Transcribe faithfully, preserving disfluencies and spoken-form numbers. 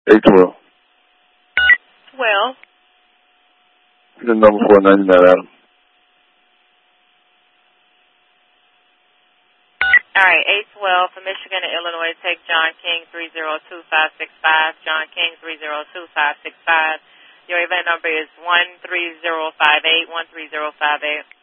eight twelve. twelve. The number four ninety-nine, Adam. All right, eight twelve for Michigan and Illinois. Take John King three zero two five six five. John King three zero two five six five. Your event number is one three zero five eight, one three zero five eight.